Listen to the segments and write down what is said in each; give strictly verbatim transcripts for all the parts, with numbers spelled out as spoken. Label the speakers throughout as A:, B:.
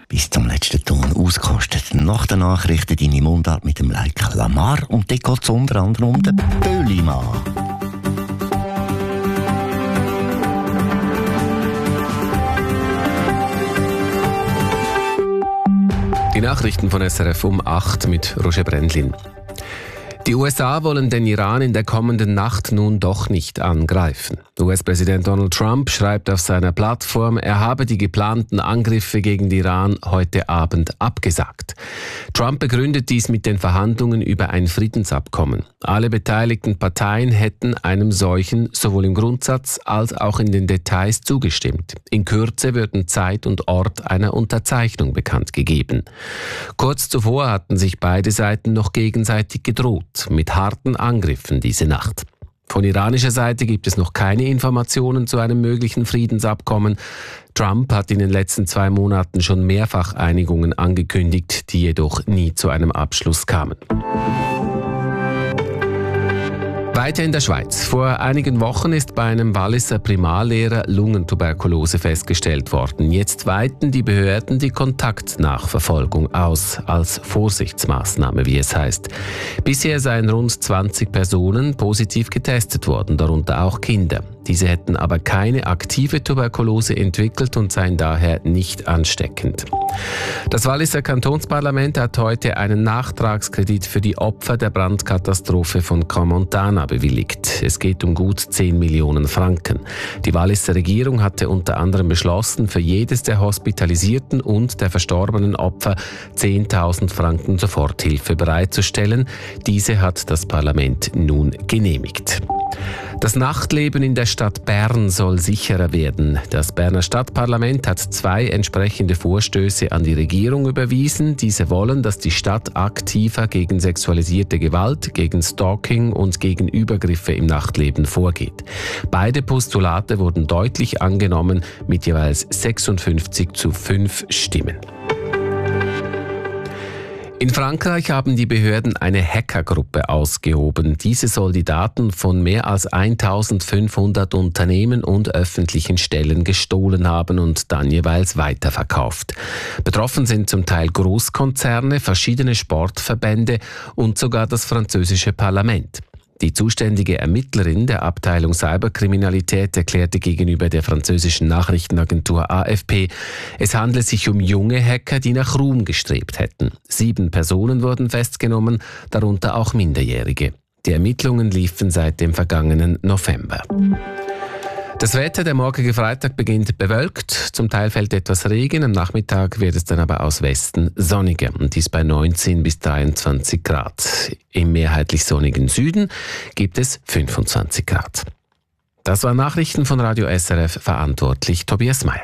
A: bis zum letzten Ton ausgekostet. Nach den Nachrichten deine Mundart mit dem Like Lamar und dort geht es unter anderem um den Böhlimann.
B: Die Nachrichten von S R F um acht mit Roger Brendlin. Die U S A wollen den Iran in der kommenden Nacht nun doch nicht angreifen. U S-Präsident Donald Trump schreibt auf seiner Plattform, er habe die geplanten Angriffe gegen den Iran heute Abend abgesagt. Trump begründet dies mit den Verhandlungen über ein Friedensabkommen. Alle beteiligten Parteien hätten einem solchen sowohl im Grundsatz als auch in den Details zugestimmt. In Kürze würden Zeit und Ort einer Unterzeichnung bekannt gegeben. Kurz zuvor hatten sich beide Seiten noch gegenseitig gedroht mit harten Angriffen diese Nacht. Von iranischer Seite gibt es noch keine Informationen zu einem möglichen Friedensabkommen. Trump hat in den letzten zwei Monaten schon mehrfach Einigungen angekündigt, die jedoch nie zu einem Abschluss kamen. Weiter in der Schweiz. Vor einigen Wochen ist bei einem Walliser Primarlehrer Lungentuberkulose festgestellt worden. Jetzt weiten die Behörden die Kontaktnachverfolgung aus, als Vorsichtsmaßnahme, wie es heißt. Bisher seien rund zwanzig Personen positiv getestet worden, darunter auch Kinder. Diese hätten aber keine aktive Tuberkulose entwickelt und seien daher nicht ansteckend. Das Walliser Kantonsparlament hat heute einen Nachtragskredit für die Opfer der Brandkatastrophe von Crans-Montana bewilligt. Es geht um gut zehn Millionen Franken. Die Walliser Regierung hatte unter anderem beschlossen, für jedes der hospitalisierten und der verstorbenen Opfer zehntausend Franken Soforthilfe bereitzustellen. Diese hat das Parlament nun genehmigt. Das Nachtleben in der Stadt Bern soll sicherer werden. Das Berner Stadtparlament hat zwei entsprechende Vorstöße an die Regierung überwiesen. Diese wollen, dass die Stadt aktiver gegen sexualisierte Gewalt, gegen Stalking und gegen Übergriffe im Nachtleben vorgeht. Beide Postulate wurden deutlich angenommen mit jeweils sechsundfünfzig zu fünf Stimmen. In Frankreich haben die Behörden eine Hackergruppe ausgehoben. Diese soll die Daten von mehr als eintausendfünfhundert Unternehmen und öffentlichen Stellen gestohlen haben und dann jeweils weiterverkauft. Betroffen sind zum Teil Großkonzerne, verschiedene Sportverbände und sogar das französische Parlament. Die zuständige Ermittlerin der Abteilung Cyberkriminalität erklärte gegenüber der französischen Nachrichtenagentur A F P, es handle sich um junge Hacker, die nach Ruhm gestrebt hätten. Sieben Personen wurden festgenommen, darunter auch Minderjährige. Die Ermittlungen liefen seit dem vergangenen November. Das Wetter, der morgige Freitag beginnt bewölkt, zum Teil fällt etwas Regen, am Nachmittag wird es dann aber aus Westen sonniger und dies bei neunzehn bis dreiundzwanzig Grad. Im mehrheitlich sonnigen Süden gibt es fünfundzwanzig Grad. Das waren Nachrichten von Radio S R F, verantwortlich Tobias Meyer.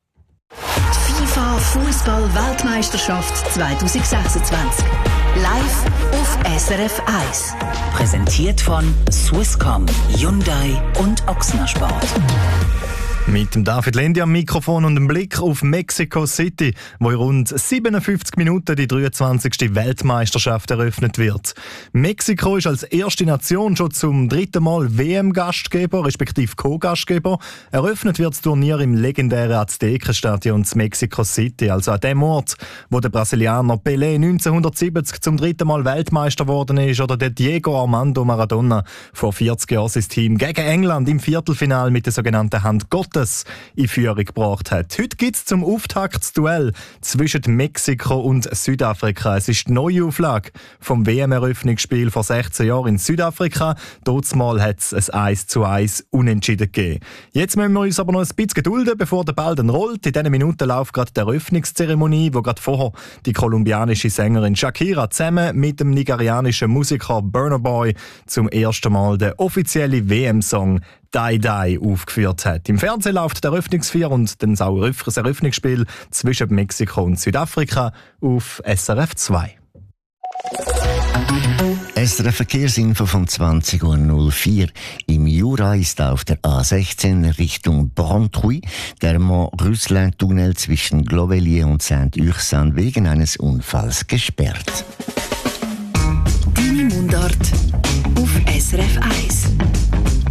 C: Die FIFA Fußball-Weltmeisterschaft zwanzig sechsundzwanzig. Live auf S R F eins. Präsentiert von Swisscom, Hyundai und Ochsner Sport.
D: Mit dem David Lendi am Mikrofon und dem Blick auf Mexico City, wo in rund siebenundfünfzig Minuten die dreiundzwanzigste Weltmeisterschaft eröffnet wird. Mexiko ist als erste Nation schon zum dritten Mal W M-Gastgeber, respektive Co-Gastgeber. Eröffnet wird das Turnier im legendären Aztekenstadion in Mexico City, also an dem Ort, wo der Brasilianer Pelé neunzehnhundertsiebzig zum dritten Mal Weltmeister geworden ist oder der Diego Armando Maradona vor vierzig Jahren sein Team gegen England im Viertelfinale mit der sogenannten Hand Gottes in Führung gebracht hat. Heute gibt es zum Auftakt das Duell zwischen Mexiko und Südafrika. Es ist die Neuauflage vom W M-Eröffnungsspiel vor sechzehn Jahren in Südafrika. Dortmal hat es ein eins zu eins Unentschieden gegeben. Jetzt müssen wir uns aber noch ein bisschen gedulden, bevor der Ball dann rollt. In diesen Minuten läuft gerade die Eröffnungszeremonie, wo gerade vorher die kolumbianische Sängerin Shakira zusammen mit dem nigerianischen Musiker Burna Boy zum ersten Mal den offiziellen W M-Song Die Die aufgeführt hat. Im Fernsehen läuft der Eröffnungsfeier und dann auch das Eröffnungsspiel zwischen Mexiko und Südafrika auf S R F zwei.
A: S R F Verkehrsinfo von zwanzig Uhr null vier. Im Jura ist auf der A sechzehn Richtung Brantruy der Mont-Russelin-Tunnel zwischen Glovellier und Saint-Ursanne wegen eines Unfalls gesperrt.
C: Deine Mundart auf S R F eins.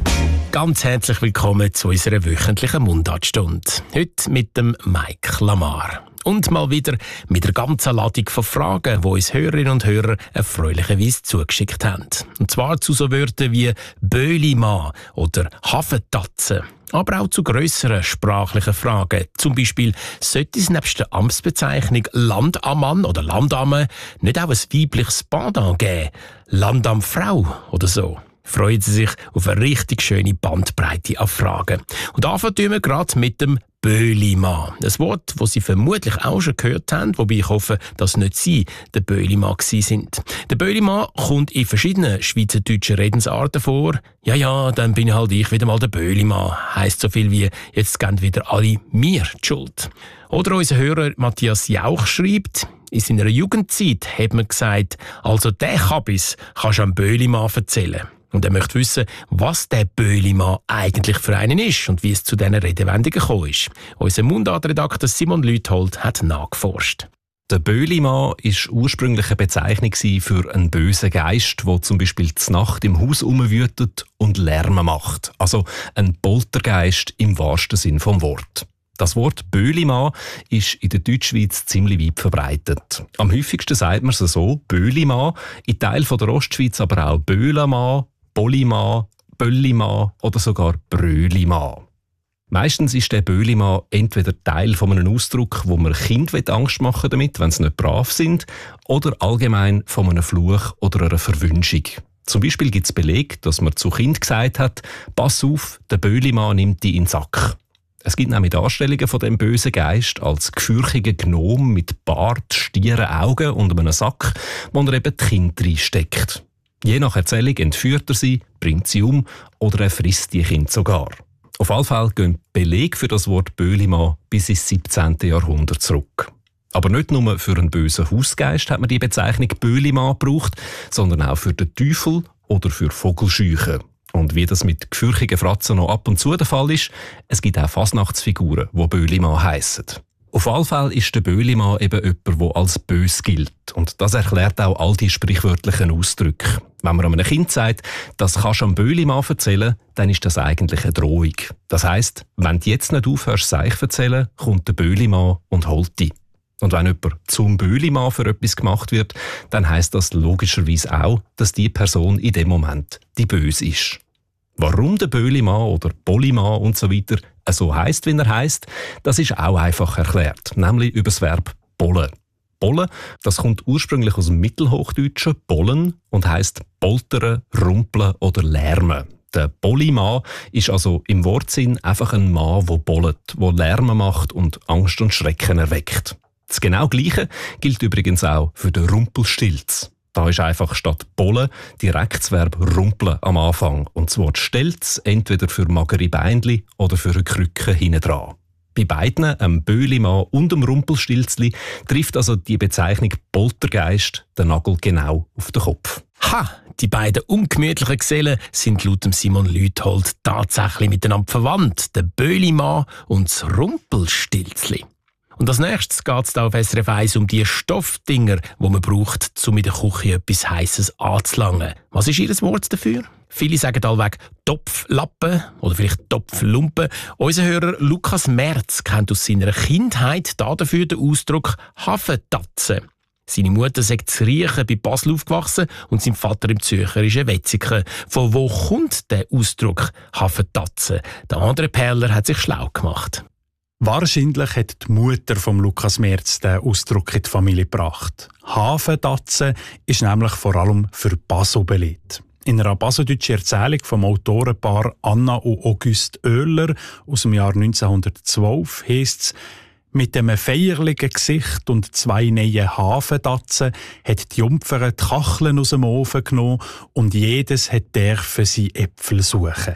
E: Ganz herzlich willkommen zu unserer wöchentlichen Mundartstunde. Heute mit dem Mike Lamar. Und mal wieder mit einer ganzen Ladung von Fragen, die uns Hörerinnen und Hörer erfreulicherweise zugeschickt haben. Und zwar zu so Wörtern wie Böhlimann oder Hafentatze. Aber auch zu grösseren sprachlichen Fragen. Zum Beispiel, sollte es nebst der Amtsbezeichnung Landammann oder Landamme nicht auch ein weibliches Pendant geben? Landamfrau oder so? Freuen Sie sich auf eine richtig schöne Bandbreite an Fragen. Und anfangen wir gerade mit dem Böhlimann. Ein Wort, das Sie vermutlich auch schon gehört haben, wobei ich hoffe, dass nicht Sie der Böhlimann gewesen sind. Der Böhlimann kommt in verschiedenen schweizerdeutschen Redensarten vor. Ja, ja, dann bin halt ich wieder mal der Böhlimann. Heisst so viel wie, jetzt geben wieder alle mir die Schuld. Oder unser Hörer Matthias Jauch schreibt, in seiner Jugendzeit hat man gesagt, also der Kabis kannst du am Böhlimann erzählen. Und er möchte wissen, was der Böhlimann eigentlich für einen ist und wie es zu diesen Redewendungen gekommen ist. Unser Mundartredakteur Simon Lüthold hat nachgeforscht.
F: Der Böhlimann war ursprünglich eine Bezeichnung für einen bösen Geist, der zum Beispiel zur Nacht im Haus herumwütet und Lärm macht. Also ein Poltergeist im wahrsten Sinn vom Wort. Das Wort Böhlimann ist in der Deutschschweiz ziemlich weit verbreitet. Am häufigsten sagt man es so, Böhlimann, in Teilen der Ostschweiz aber auch Böhlemann, Bollimann, Böllimann oder sogar Brölimann. Meistens ist der Böhlimann entweder Teil von einem Ausdruck, wo man Kind Angst machen damit, wenn sie nicht brav sind, oder allgemein von einem Fluch oder einer Verwünschung. Zum Beispiel gibt es Beleg, dass man zu Kind gesagt hat, pass auf, der Böhlimann nimmt dich in den Sack. Es gibt nämlich Darstellungen von dem bösen Geist als gefürchigen Gnom mit Bart, stieren Augen und einem Sack, wo er eben die Kinder reinsteckt. Je nach Erzählung entführt er sie, bringt sie um oder er frisst die Kinder sogar. Auf alle Fälle gehen Belege für das Wort Böhlimann bis ins siebzehnten Jahrhundert zurück. Aber nicht nur für einen bösen Hausgeist hat man die Bezeichnung Böhlimann gebraucht, sondern auch für den Teufel oder für Vogelscheuchen. Und wie das mit gefürchigen Fratzen noch ab und zu der Fall ist, es gibt auch Fasnachtsfiguren, die Böhlimann heissen. Auf alle Fälle ist der Böhlimann eben jemand, der als bös gilt. Und das erklärt auch all die sprichwörtlichen Ausdrücke. Wenn man einem Kind sagt, das kannst du am Böhlimann erzählen, dann ist das eigentlich eine Drohung. Das heisst, wenn du jetzt nicht aufhörst, Seich zu erzählen, kommt der Böhlimann und holt dich. Und wenn jemand zum Böhlimann für etwas gemacht wird, dann heisst das logischerweise auch, dass die Person in dem Moment die Böse ist. Warum der Böhlimann oder Bollimann und so weiter so heisst, wie er heisst, das ist auch einfach erklärt, nämlich über das Verb bollen. Bollen, das kommt ursprünglich aus dem Mittelhochdeutschen bollen und heisst poltern, rumpeln oder lärmen. Der Bollimann ist also im Wortsinn einfach ein Mann, der bollet, der Lärm macht und Angst und Schrecken erweckt. Das genau Gleiche gilt übrigens auch für den Rumpelstilz. Da ist einfach statt bollen direkt das Verb rumpeln am Anfang und das Wort Stelz entweder für magere Beinli oder für eine Krücke hinten dran. Bei beiden, dem Böhlimann und dem Rumpelstilzli, trifft also die Bezeichnung Poltergeist den Nagel genau auf den Kopf.
E: Ha! Die beiden ungemütlichen Gesellen sind laut Simon Lüthold tatsächlich miteinander verwandt. Der Böhlimann und das Rumpelstilzli. Und als nächstes geht es auf S R F eins um die Stoffdinger, die man braucht, um in der Küche etwas Heisses anzulangen. Was ist Ihr Wort dafür? Viele sagen allweg Topflappen oder vielleicht Topflumpen. Unser Hörer Lukas Merz kennt aus seiner Kindheit dafür den Ausdruck Hafentatze. Seine Mutter sagt zu Riechen bei Basel aufgewachsen und sein Vater im Zürcherischen Wetzikon. Von wo kommt der Ausdruck Hafentatze? Der andere Perler hat sich schlau gemacht.
G: Wahrscheinlich hat die Mutter von Lukas Merz den Ausdruck in die Familie gebracht. Hafentatze ist nämlich vor allem für Basel beliebt. In einer baseldeutschen Erzählung vom Autorenpaar Anna und August Oehler aus dem Jahr neunzehnhundertzwölf heisst es, mit einem feierlichen Gesicht und zwei neuen Hafentatzen hat die Jungfer die Kacheln aus dem Ofen genommen und jedes hat dürfen sie Äpfel suchen.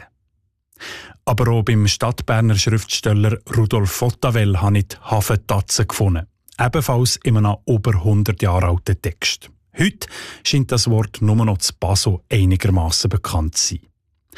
G: Aber auch beim Stadtberner Schriftsteller Rudolf Fotavel habe ich die Hafentatzen gefunden. Ebenfalls in einem über hundert Jahre alten Text. Heute scheint das Wort nur noch zu Basel einigermaßen bekannt zu sein.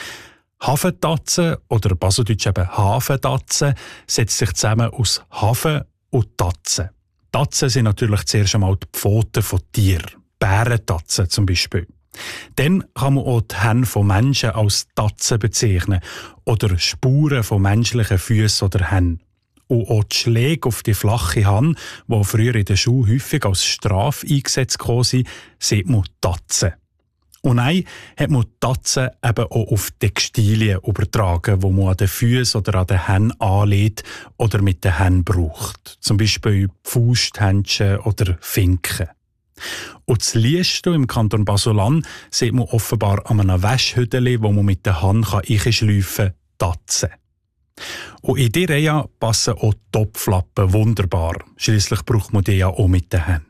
G: Hafentatze oder baseldeutsch eben Hafentatze setzt sich zusammen aus Hafen und Tatze. Tatzen sind natürlich zuerst einmal die Pfoten von Tieren. Bärentatzen zum Beispiel. Dann kann man auch die Hände von Menschen als Tatzen bezeichnen oder Spuren von menschlichen Füßen oder Händen. Und auch die Schläge auf die flache Hand, die früher in der Schule häufig als Strafe eingesetzt wurden, sieht man Tatzen. Und dann hat man die Tatzen eben auch auf Textilien übertragen, die man an den Füßen oder an den Händen anlegt oder mit den Händen braucht. Zum Beispiel Fausthändchen oder Finken. Und das Lieste im Kanton Basel-Land sieht man offenbar an einem Wäschhüteli, wo man mit der Hand einschleifen kann, Tatzen. Und in die Reihe passen auch Topflappen wunderbar. Schliesslich braucht man die ja auch mit den Händen.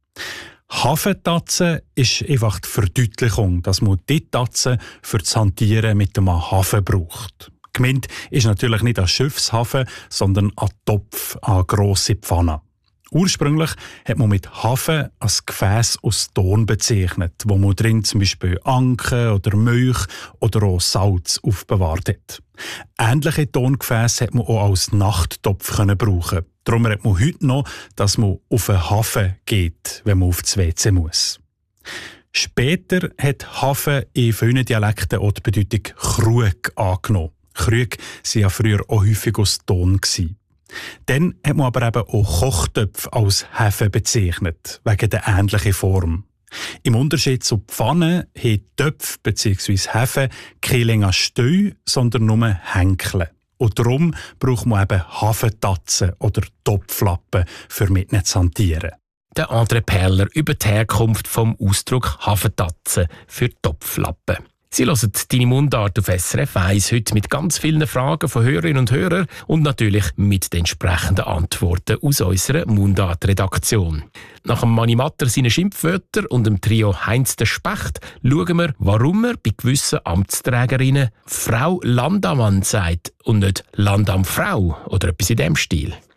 G: Hafentatzen ist einfach die Verdeutlichung, dass man die Tatzen für das Hantieren mit einem Hafen braucht. Gemeint ist natürlich nicht ein Schiffshafen, sondern ein Topf, eine grosse Pfanne. Ursprünglich hat man mit Hafen ein Gefäß aus Ton bezeichnet, wo man drin zum Beispiel Anken oder Milch oder auch Salz aufbewahrt hat. Ähnliche Tongefäße hat man auch als Nachttopf brauchen. Darum hat man heute noch, dass man auf einen Hafen geht, wenn man auf das W C muss. Später hat Hafen in vielen Dialekten auch die Bedeutung Krug angenommen. Krüge waren ja früher auch häufig aus Ton. Dann hat man aber eben auch Kochtöpfe als Hefe bezeichnet, wegen der ähnlichen Form. Im Unterschied zu Pfannen haben Töpfe bzw. Hefe keine länger Steu, sondern nur Henkel. Und darum braucht man eben Hafentatzen oder Topflappen für mit zu hantieren.
E: Der André Perler über die Herkunft vom Ausdruck Hafentatzen für Topflappen. Sie hören deine Mundart auf S R F eins heute mit ganz vielen Fragen von Hörerinnen und Hörern und natürlich mit den entsprechenden Antworten aus unserer Mundart-Redaktion. Nach dem Mani Matter seinen Schimpfwörtern und dem Trio Heinz der Specht schauen wir, warum man bei gewissen Amtsträgerinnen Frau Landammann sagt und nicht Landamfrau oder etwas in diesem Stil.